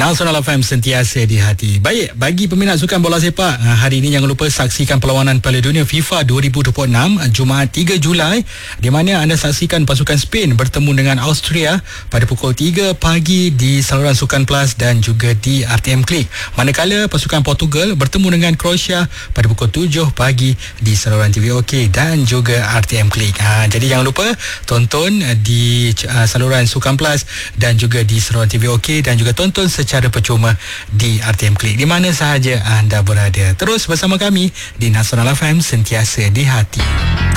Nasional FM sentiasa di hati. Baik, bagi peminat sukan bola sepak, hari ini jangan lupa saksikan perlawanan Piala Dunia FIFA 2026 Jumaat 3 Julai, di mana anda saksikan pasukan Spain bertemu dengan Austria pada pukul 3 pagi di saluran Sukan Plus dan juga di RTM Klik. Manakala pasukan Portugal bertemu dengan Croatia pada pukul 7 pagi di saluran TV OK dan juga RTM Klik. Jadi jangan lupa tonton di saluran Sukan Plus dan juga di saluran TV OK, dan juga tonton secara percuma di RTM Klik di mana sahaja anda berada. Terus bersama kami di Nasional FM sentiasa di hati.